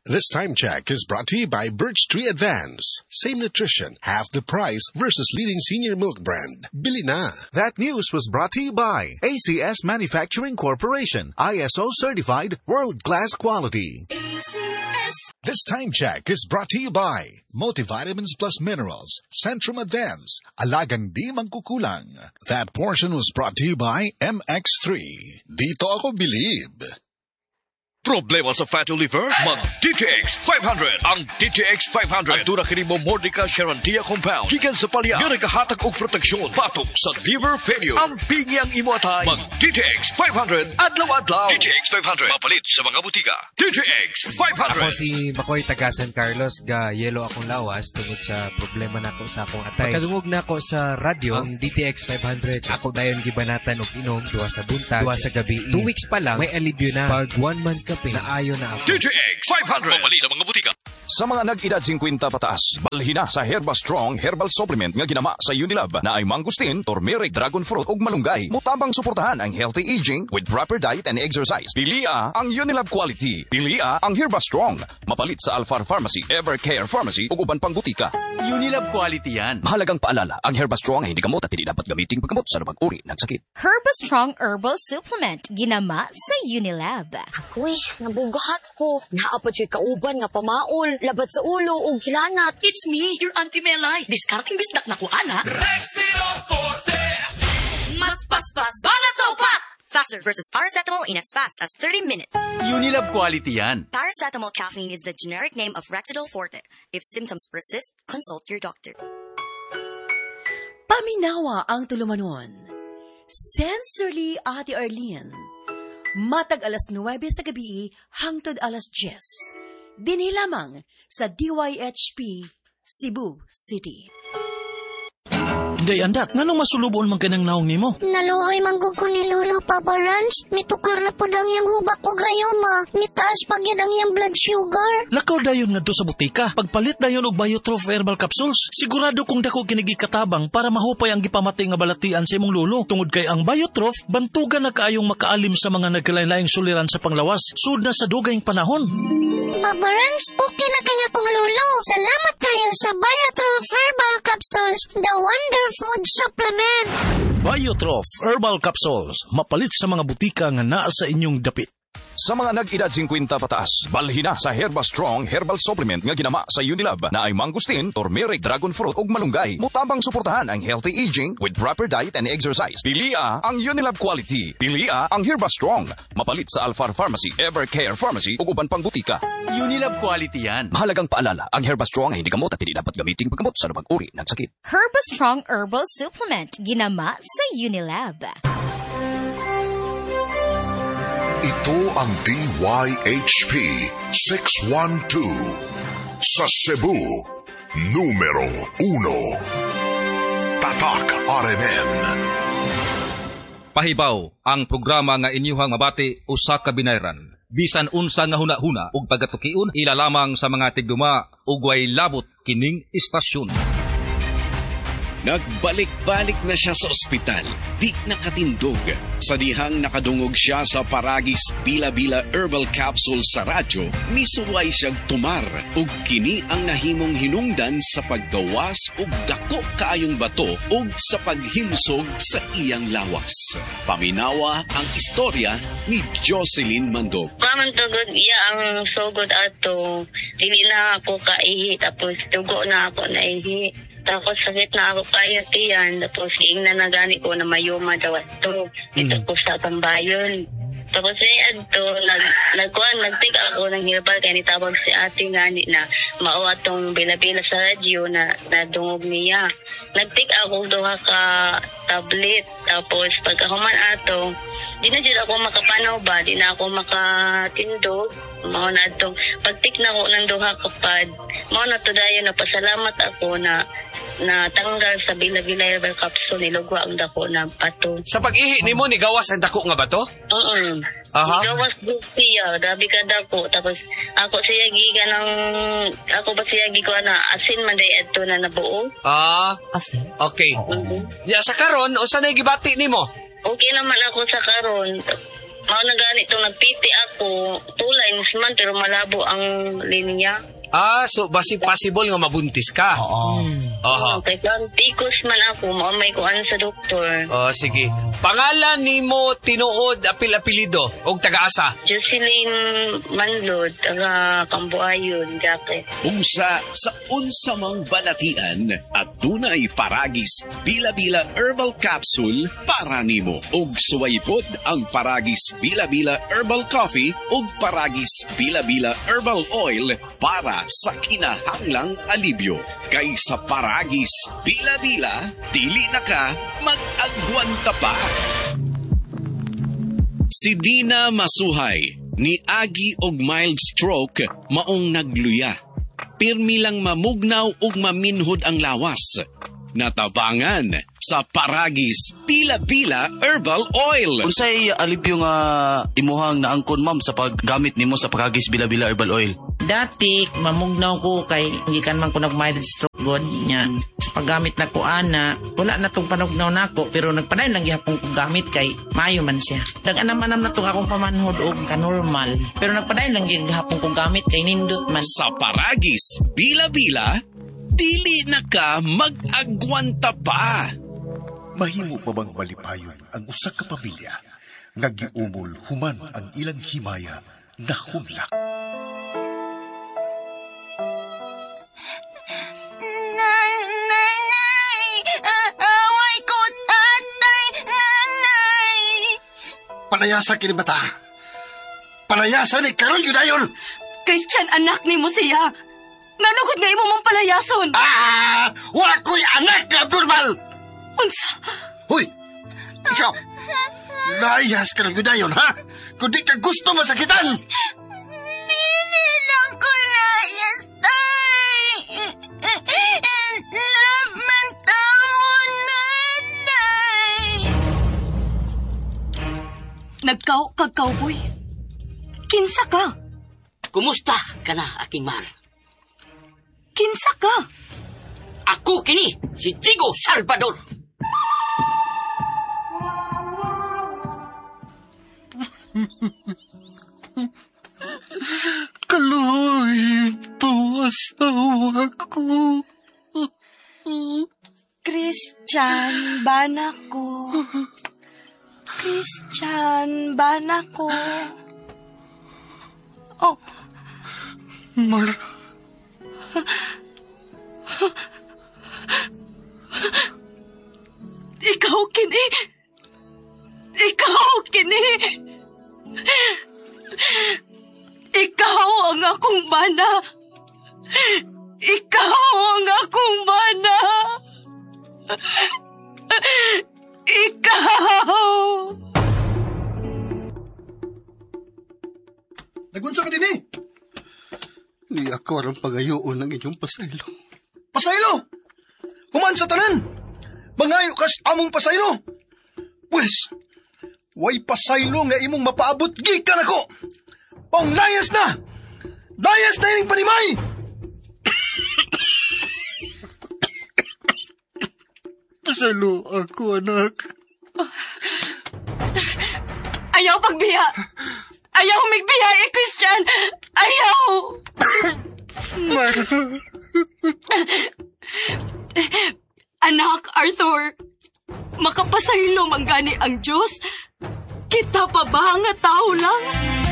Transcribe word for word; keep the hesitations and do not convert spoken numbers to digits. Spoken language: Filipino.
This time check is brought to you by Birch Tree Advance. Same nutrition, half the price versus leading senior milk brand. Bili na. That news was brought to you by A C S Manufacturing Corporation. I S O certified, world-class quality. A C S. This time check is brought to you by Multivitamins Plus Minerals, Centrum Advance, Alagang Di Mangkukulang. That portion was brought to you by M X three. Dito ako believe. Problema sa fatty liver? Mag-D T X five hundred. Ang D T X five hundred. Aduna kini mo Mordica Sharantia Compound. Gikan sa palya. Nga nagkahatag og proteksyon. Batok sa liver failure. Ang pingi ang imo atay. Mag-D T X five hundred. Adlaw-adlaw. D T X five hundred. Mapalit sa mga butika. D T X five hundred. Ako si Makoy taga San Carlos. Ga yelo akong lawas tungod sa problema nako sa akong atay. Pagkadungog na ako sa radyo, ang D T X five hundred. Ako dayon gibanatan og inom duwa sa buntag, duwa sa gabi. Two weeks pa lang, may alibyo na. Pag one month ka naayo na ako. D T X five hundred. Mapalit sa mga butika. Sa mga nag-edad fifty pataas, balhin na sa Herba Strong Herbal Supplement nga ginama sa Unilab na ay mangustin, turmeric, dragon fruit ug malunggay. Mutabang suportahan ang healthy aging with proper diet and exercise. Pilia ang Unilab quality. Pilia ang Herba Strong. Mapalit sa Alfar Pharmacy, Evercare Pharmacy ug uban pang butika. Unilab quality yan. Mahalagang paalala, ang Herba Strong ay hindi gamot at hindi dapat gamitin paggamot sa anumang uri ng sakit. Herba Strong Herbal Supplement ginama sa Unilab. Ako'y nabugahat ko. Naapot yung kauban nga pamaol, labat sa ulo o hilanat. It's me, your Auntie Melay. Discarding bisnak na ko, ana. Rexino Forte! Mas paspas, banat sa upat! Faster versus paracetamol in as fast as thirty minutes. Unilab quality yan. Paracetamol caffeine is the generic name of Rexidol Forte. If symptoms persist, consult your doctor. Paminawa ang tulumanon. Sensorily, Ate Arlene. Matag alas nuwebe sa gabi hangtod alas diyes. Dinhi lamang sa D Y H P, Cebu City. Day andak, nganong masulubon man kanang naong nimo? Naluoy manggug ko ni Lolo Papa Ranch. Mitukar na po lang yung hubak ko gayoma. Mitaas pag yan ang yung blood sugar. Lakaw dayon nga do sa butika. Pagpalit dayon og Biotroph Herbal Capsules. Sigurado kung dako kinigi katabang para mahupay ang gipamatay nga balatian sa imong lolo. Tungod kay ang Biotroph, bantugan na kaayong makaalim sa mga nagkalain-laing suliran sa panglawas. Sud na sa dugayng panahon. Papa Ranch, okay na kaya kong lolo. Salamat kayo sa Biotroph Herbal Capsules. The Wonder Food Supplement. Biotroph Herbal Capsules. Mapalit sa mga butika nga naa sa inyong dapit. Sa mga nag-edad fifty pataas, balhin na sa Herba Strong Herbal Supplement nga ginama sa Unilab na ay mangustin, turmeric, dragon fruit ug malunggay. Mutabang suportahan ang healthy aging with proper diet and exercise. Pilia ang Unilab quality. Pilia ang Herba Strong. Mapalit sa Alfar Pharmacy, Evercare Pharmacy ug uban pang butika. Unilab quality yan. Mahalagang paalala, ang Herba Strong ay hindi gamot at hindi dapat gamitin paggamot sa anumang uri ng sakit. Herba Strong Herbal Supplement ginama sa Unilab. Ito ang D Y H P six one two sa Cebu, numero uno. Tatak R M N. Pahibaw ang programa nga inyuhang mabati usa ka binayran. Bisan unsa nga hunahuna ug pagatukiun ila lamang sa mga tigduma ug way labot kining istasyon. Nagbalik-balik na siya sa ospital, di nakatindog. Sa dihang nakadungog siya sa Paragis Bila-Bila Herbal Capsule sa radyo, misuway siyang tumar ug kini ang nahimong hinungdan sa paggawas ug dako kaayong bato ug sa paghimsog sa iyang lawas. Paminawa ang istorya ni Jocelyn Mandog. Kaman tugod iya ang sugod ato, dili na ako kaihi tapos tugo na ako naihi. Tapos sakit na ako kayo tiyan. Tapos ingnan na gani ko na mayuma daw ito. Ito ko sa tambayon. Tapos ay adto, nag, nagkuhan, nagtik ako ng herbal kaya nitawag si ate gani na mao atong bila-bila sa radyo na nadungog niya. Nagtik ako duha ka tablet. Tapos pagkahuman ato, di na dyan ako makapanaw ba? Di na ako makatindog. Mao na itong pagtik na ako ng duha kapad. Mao na to dayo na pasalamat ako na na tanggal sa Bila-Bila Herbal Capsule nilugwa ang dako na bato. Sa pag-ihi nimo ni gawas ang dako nga bato? Oo. Aha. Gawas do siya, grabe ka dako. Tapos ako siya giga ng ako ba siya giga na asin man day adto na nabuo. Ah, asin. Okay. Mm-hmm. Ya sa karon usa nay gibati nimo? Okay naman ako sa karon. Mao na ganito, nagpiti ako. Two lines man, pero malabo ang linya. Ah, so basi possible nga mabuntis ka? Oo. Aha. Okay, kung tikos man ako, maamay ko ano sa doktor. Oh, sige. Pangalan nimo tinuod apil-apilido og taga-asa? Jocelyn Manlod, taga Cambuayon, Jacket. Unsa sa unsa mang balatian at dunay Paragis Bila-Bila Herbal Capsule para nimo. Og suwaypod ang Paragis Bila-Bila Herbal Coffee og Paragis Bila-Bila Herbal Oil para sa kinahanglang alibyo. Kay sa Paragis Bila-Bila, dili na ka mag-agwanta pa. Si Dina Masuhay, ni Agi og mild stroke, maong nagluya. Pirmi lang mamugnaw og maminhod ang lawas. Natabangan sa Paragis Bila-Bila Herbal Oil. Unsay alibyo nga imuhang naangkon ma'am sa paggamit nimo sa Paragis Bila-Bila Herbal Oil? Dati, mamugnaw ko kay gikan man ko nag-mild stroke god niya. Sa paggamit na ko ana, wala na tong panugnaw nako pero nagpadayon lang gihapon ko gamit kay maayo man siya. Daganam-anam na tong akong pamanhod og ka-normal. Pero nagpadayon lang gihapon ko gamit kay nindot man. Sa Paragis Bila-Bila, dili na ka mag-agwanta pa. Mahimo pa bang malipayon ang usa ka pamilya nga giumol human ang ilang himaya na humlak? Nanay! Away ko, tatay! Nanay! Panayasa kini bata. Panayasa ni Karol Yudayon. Christian, anak ni mo siya. Nanugod nga imo mong palayason. Ah! Wako'y anak na abnormal! Unsa? Hoy! Ikaw! Layas ka ng Yudayon, ha? Kung di ka gusto masakitan! Dili lang ko layas, tay! Love man taon, nanay! Nagkaw kag cowboy. Kinsa ka? Kumusta ka na, aking mahal? Kinsa ka? Ako kini, si Chigo Salvador. Kaluhin po asawa ko. Christian, bana ko. Christian, bana ko. Oh. Mara. Ikaw kini. Ikaw kini. Ikaw ang akong bana. Ikaw ang akong bana. Ikaw. Nagunsa ka din eh. Ni ako ang pagayoon ng inyong pasaylo. Pasaylo! Human sa tanan! Mangayo kas among pasaylo! Pwes, way pasaylo nga imong mapaabot gikan ako! Ong layas na! Layas na ining panimay! Pasaylo ako, anak. Ayaw pagbiya! Ayaw migbiya eh, Christian! Ayaw! Anak, Arthur, makapasaylo manggani ang Diyos. Kita pa ba nga tao lang?